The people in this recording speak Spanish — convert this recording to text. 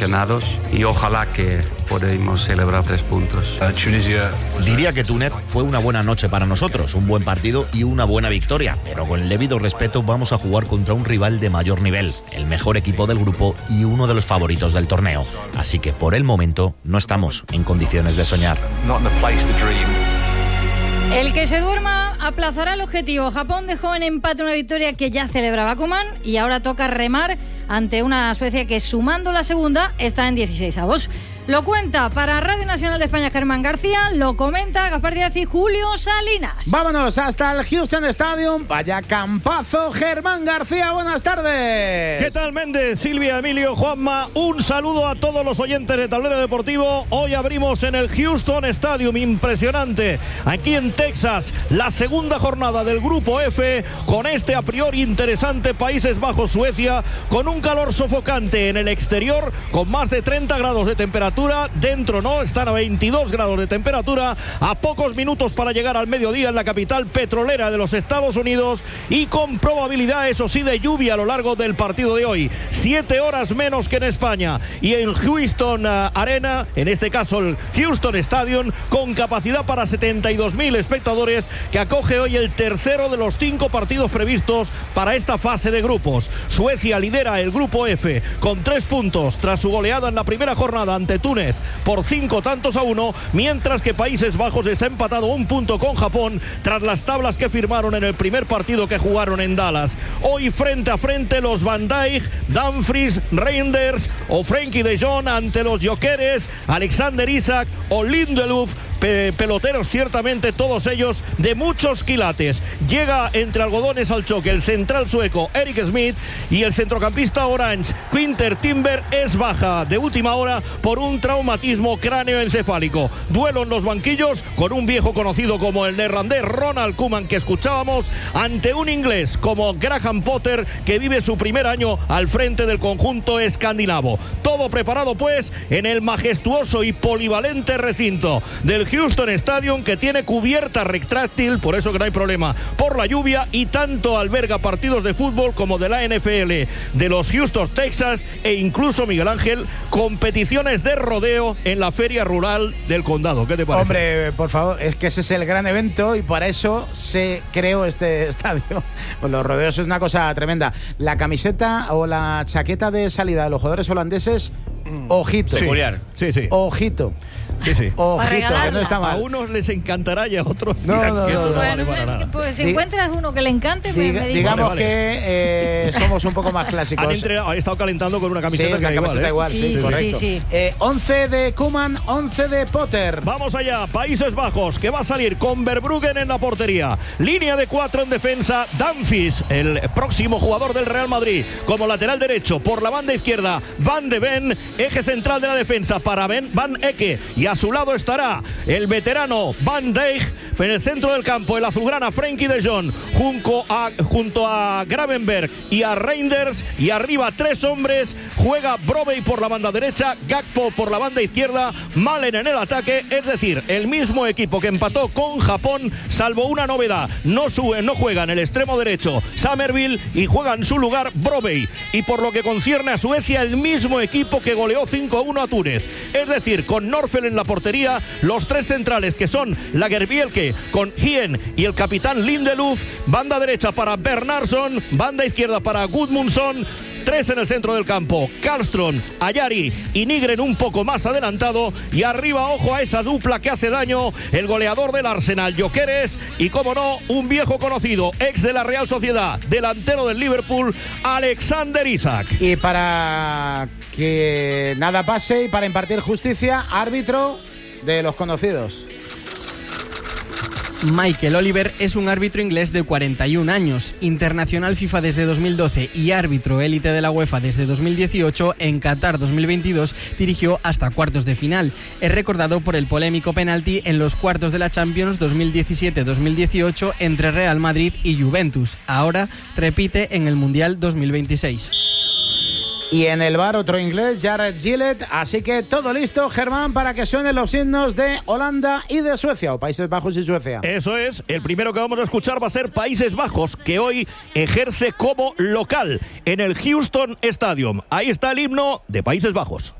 ilusionados y ojalá que podamos celebrar 3 puntos. Diría que Túnez fue una buena noche para nosotros, un buen partido y una buena victoria, pero con el debido respeto vamos a jugar contra un rival de mayor nivel, el mejor equipo del grupo y uno de los favoritos del torneo. Así que por el momento no estamos en condiciones de soñar. El que se duerma aplazará el objetivo. Japón dejó en empate una victoria que ya celebraba Koeman y ahora toca remar ante una Suecia que, sumando la segunda, está en 16avos. Lo cuenta para Radio Nacional de España Germán García, lo comenta Gaspar Díaz y Julio Salinas. Vámonos hasta el Houston Stadium. Vaya campazo, Germán García, buenas tardes. ¿Qué tal, Méndez, Silvia, Emilio, Juanma? Un saludo a todos los oyentes de Tablero Deportivo. Hoy abrimos en el Houston Stadium, impresionante, aquí en Texas, la segunda jornada del Grupo F, con este a priori interesante Países Bajos-Suecia, con un calor sofocante en el exterior, con más de 30 grados de temperatura. Dentro no, están a 22 grados de temperatura, a pocos minutos para llegar al mediodía en la capital petrolera de los Estados Unidos y con probabilidad, eso sí, de lluvia a lo largo del partido de hoy. 7 horas menos que en España. Y en Houston Arena, en este caso el Houston Stadium, con capacidad para 72.000 espectadores, que acoge hoy el tercero de los 5 partidos previstos para esta fase de grupos. Suecia lidera el Grupo F con 3 puntos tras su goleada en la primera jornada ante Túnez por 5-1, mientras que Países Bajos está empatado 1 punto con Japón tras las tablas que firmaron en el primer partido que jugaron en Dallas. Hoy frente a frente los Van Dijk, Dumfries, Reinders o Frenkie de Jong ante los Gyökeres, Alexander Isak o Lindelöf, peloteros ciertamente todos ellos de muchos quilates. Llega entre algodones al choque el central sueco Erik Smith y el centrocampista Orange Quinter Timber es baja de última hora por un traumatismo cráneoencefálico. Duelo en los banquillos con un viejo conocido como el neerlandés Ronald Koeman, que escuchábamos, ante un inglés como Graham Potter, que vive su primer año al frente del conjunto escandinavo. Todo preparado pues en el majestuoso y polivalente recinto del Houston Stadium, que tiene cubierta retráctil, por eso que no hay problema por la lluvia, y tanto alberga partidos de fútbol como de la NFL, de los Houston Texas e incluso, Miguel Ángel, competiciones de rodeo en la feria rural del condado. ¿Qué te parece? Hombre, por favor, es que ese es el gran evento y para eso se creó este estadio. Pues los rodeos es una cosa tremenda. La camiseta o la chaqueta de salida de los jugadores holandeses, ojito. Sí. Sí, sí. Ojito. Sí, sí. Ojito, que no está mal. A unos les encantará y a otros no, dirán que no, no bueno, vale para nada. Pues si encuentras uno que le encante, pues me dices. Digamos vale. que somos un poco más clásicos. Han estado calentando con una camiseta sí, que camiseta igual, Sí, correcto. sí. 11 de Koeman, 11 de Potter. Vamos allá, Países Bajos, que va a salir con Verbruggen en la portería. Línea de 4 en defensa, Dumfries, el próximo jugador del Real Madrid, como lateral derecho. Por la banda izquierda, Van de Ven, eje central de la defensa para Van Ecke. Y a su lado estará el Van Dijk. En el centro del campo, el azulgrana Frenkie de Jong, junto a Gravenberg y a Reinders. Y arriba 3 hombres, juega Brobbey por la banda derecha, Gakpo por la banda izquierda, Malen en el ataque. Es decir, el mismo equipo que empató con Japón, salvo una novedad: no juega en el extremo derecho Summerville y juega en su lugar Brobbey. Y por lo que concierne a Suecia, el mismo equipo que goleó 5-1 a Túnez. Es decir, con Norfel en la portería, los 3 centrales que son Lagerbielke con Hien y el capitán Lindelöf, banda derecha para Bernhardsson, banda izquierda para Gudmundsson. 3 en el centro del campo, Karlström, Ayari y Nygren un poco más adelantado. Y arriba, ojo a esa dupla que hace daño, el goleador del Arsenal, Gyökeres, y como no, un viejo conocido, ex de la Real Sociedad, delantero del Liverpool, Alexander Isak. Y para que nada pase y para impartir justicia, árbitro de los conocidos. Michael Oliver es un árbitro inglés de 41 años, internacional FIFA desde 2012 y árbitro élite de la UEFA desde 2018. En Qatar 2022 dirigió hasta cuartos de final. Es recordado por el polémico penalti en los cuartos de la Champions 2017-2018 entre Real Madrid y Juventus. Ahora repite en el Mundial 2026. Y en el bar otro inglés, Jared Gillett. Así que todo listo, Germán, para que suenen los himnos de Holanda y de Suecia, o Países Bajos y Suecia. Eso es, el primero que vamos a escuchar va a ser Países Bajos, que hoy ejerce como local en el Houston Stadium. Ahí está el himno de Países Bajos.